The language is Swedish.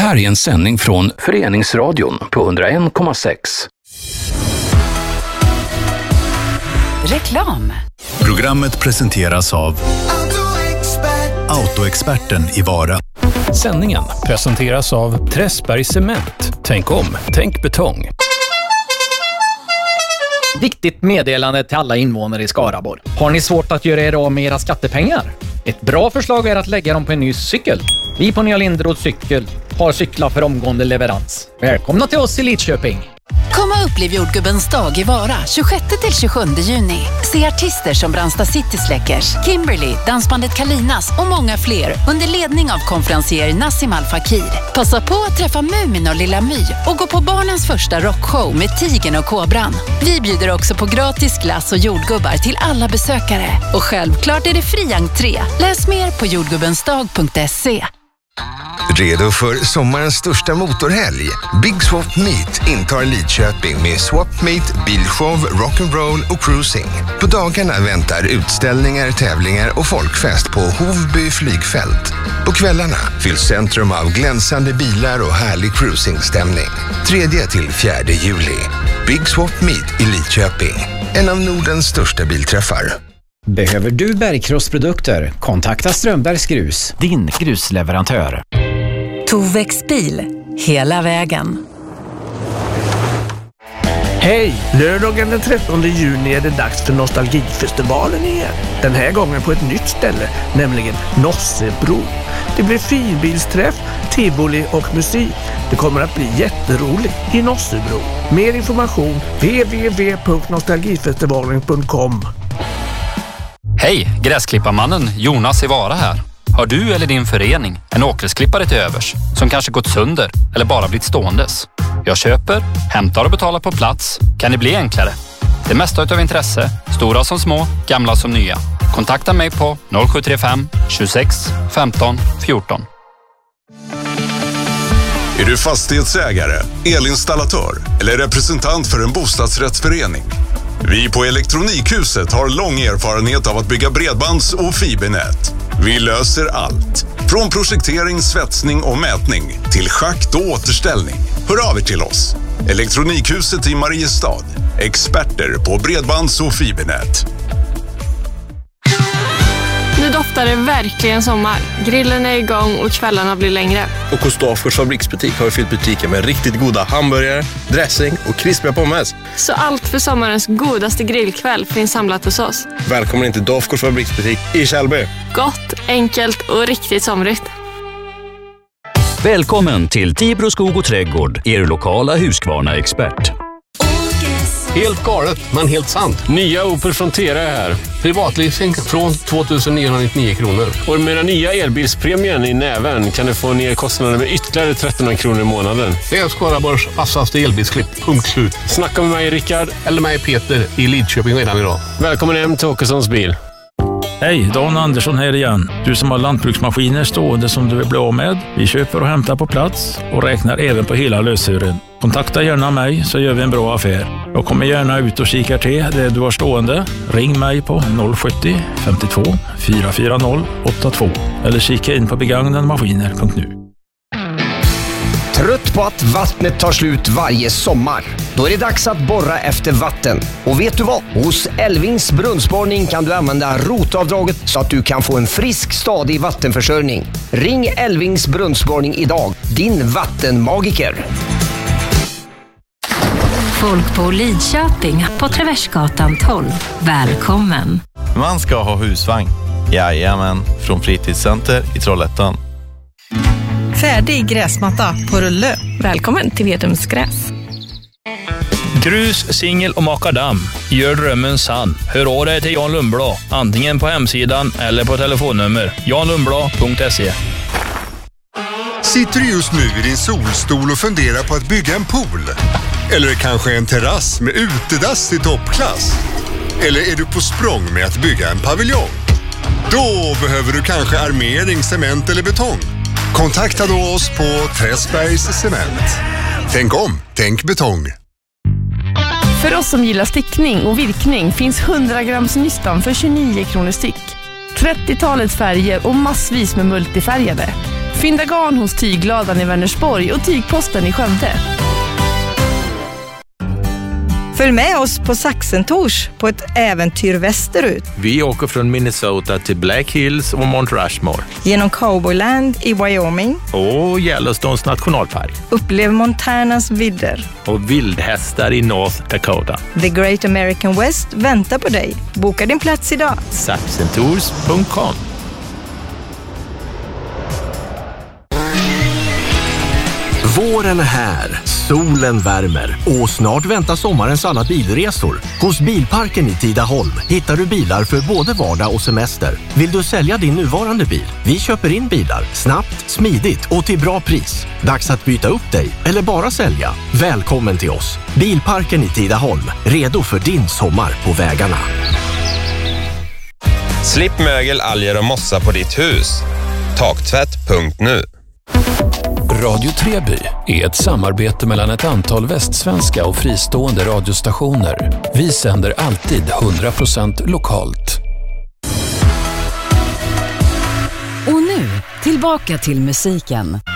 här är en sändning från Föreningsradion på 101,6. Reklam. Programmet presenteras av Autoexperten i Vara. Sändningen presenteras av Träsberg Cement. Tänk om, tänk betong. Viktigt meddelande till alla invånare i Skaraborg. Har ni svårt att göra er av med era skattepengar? Ett bra förslag är att lägga dem på en ny cykel. Vi på Nya Linderods cykel har cyklar för omgående leverans. Välkomna till oss i Lidköping. Kom och upplev jordgubbens dag i Vara 26-27 juni. Se artister som Brandsta City Släckers, Kimberly, dansbandet Kalinas och många fler under ledning av konferencier Nassim Al Fakir. Passa på att träffa Mumin och Lilla My och gå på barnens första rockshow med Tigern och Kobran. Vi bjuder också på gratis glass och jordgubbar till alla besökare. Och självklart är det fri entré. Läs mer på jordgubbensdag.se. Redo för sommarens största motorhelg? Big Swap Meet intar Lidköping med Swap Meet, bilshow, rock'n'roll och cruising. På dagarna väntar utställningar, tävlingar och folkfest på Hovby flygfält. På kvällarna fylls centrum av glänsande bilar och härlig cruisingstämning. 3-4 juli. Big Swap Meet i Lidköping. En av Nordens största bilträffar. Behöver du bergkrossprodukter? Kontakta Strömbergs Grus, din grusleverantör. Tovex bil, hela vägen. Hej! Lördagen den 13 juni är det dags för Nostalgifestivalen igen. Den här gången på ett nytt ställe, nämligen Nossebro. Det blir finbilsträff, tivoli och musik. Det kommer att bli jätteroligt i Nossebro. Mer information www.nostalgifestivalen.com. Hej, gräsklipparmannen Jonas i Vara här. Har du eller din förening en åkersklippare till övers som kanske gått sönder eller bara blivit ståendes? Jag köper, hämtar och betalar på plats. Kan det bli enklare? Det mesta utav intresse, stora som små, gamla som nya. Kontakta mig på 0735 26 15 14. Är du fastighetsägare, elinstallatör eller representant för en bostadsrättsförening? Vi på Elektronikhuset har lång erfarenhet av att bygga bredbands- och fibernät. Vi löser allt. Från projektering, svetsning och mätning till schakt och återställning. Hör av er till oss. Elektronikhuset i Mariestad. Experter på bredbands- och fibernät. Nu doftar det verkligen sommar. Grillen är igång och kvällarna blir längre. Och hos Dafgårds fabriksbutik har vi fyllt butiken med riktigt goda hamburgare, dressing och krispiga pommes. Så allt för sommarens godaste grillkväll finns samlat hos oss. Välkommen in till Dafgårds fabriksbutik i Källby. Gott, enkelt och riktigt somrigt. Välkommen till Tibro skog och trädgård, er lokala Husqvarna-expert. Helt galet, men helt sant. Nya Opel Frontera är här. Privatleasing från 2 999 kronor. Och med den nya elbilspremien i näven kan du få ner kostnaden med ytterligare 1300 kronor i månaden. Det är Skaraborgs vassaste elbilsklipp. Punkt slut. Snacka med mig Rickard eller mig Peter i Lidköping redan idag. Välkommen hem till Åkessons bil. Hej, Dan Andersson här igen. Du som har lantbruksmaskiner stående som du vill bli av med. Vi köper och hämtar på plats och räknar även på hela lösören. Kontakta gärna mig så gör vi en bra affär. Jag kommer gärna ut och kikar till det du har stående. Ring mig på 070 52 440 82 eller kika in på begagnadmaskiner.nu. Trött på att vattnet tar slut varje sommar? Då är det dags att borra efter vatten. Och vet du vad? Hos Elvings brunnsborrning kan du använda rotavdraget så att du kan få en frisk, stadig vattenförsörjning. Ring Elvings brunnsborrning idag. Din vattenmagiker. Folk på Lidköping på Traversgatan 12. Välkommen. Man ska ha husvagn. Jajamän, från Fritidscenter i Trollhättan. Färdig gräsmatta på rulle. Välkommen till Vedums gräs. Grus, singel och makadam. Gör drömmen sann. Hör av dig till Jan Lundblad. Antingen på hemsidan eller på telefonnummer. janlundblad.se. Sitter du just nu i din solstol och funderar på att bygga en pool? Eller kanske en terrass med utedass i toppklass? Eller är du på språng med att bygga en paviljong? Då behöver du kanske armering, cement eller betong. Kontakta då oss på Träsbergs Cement. Tänk om, tänk betong. För oss som gillar stickning och virkning finns 100 grams nystan för 29 kronor styck. 30-talets färger och massvis med multifärgade. Fynda garn hos Tygladan i Vänersborg och Tygposten i Skövde. Följ med oss på Saxentors på ett äventyr västerut. Vi åker från Minnesota till Black Hills och Mount Rushmore. Genom Cowboyland i Wyoming. Och Yellowstones nationalpark. Upplev Montanas vidder. Och vildhästar i North Dakota. The Great American West väntar på dig. Boka din plats idag. Saxentours.com. Våren är här, solen värmer och snart väntar sommarens alla bilresor. Hos Bilparken i Tidaholm hittar du bilar för både vardag och semester. Vill du sälja din nuvarande bil? Vi köper in bilar snabbt, smidigt och till bra pris. Dags att byta upp dig eller bara sälja. Välkommen till oss. Bilparken i Tidaholm, redo för din sommar på vägarna. Slipp mögel, alger och mossa på ditt hus. Taktvätt.nu. Radio Treby är ett samarbete mellan ett antal västsvenska och fristående radiostationer. Vi sänder alltid 100% lokalt. Och nu, tillbaka till musiken.